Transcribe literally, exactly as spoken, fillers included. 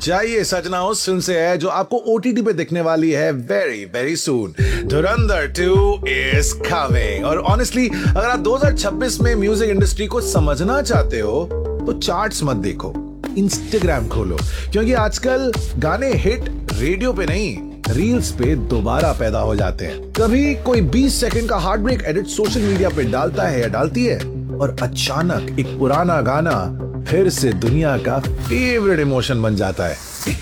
जाइए सजना उस फिल्म से है जो आपको ओटीटी पे दिखने वाली है very very soon. Dhurandhar two is coming. और ऑनेस्टली अगर आप दो हज़ार छब्बीस में म्यूजिक इंडस्ट्री को समझना चाहते हो तो चार्ट्स मत देखो, इंस्टाग्राम खोलो, क्योंकि आजकल गाने हिट रेडियो पे नहीं रील्स पे दोबारा पैदा हो जाते हैं। कभी कोई बीस सेकंड का heart break edit social media पे डालता है या डालती है और अचानक एक पुराना गाना फिर से दुनिया का फेवरेट इमोशन बन जाता है।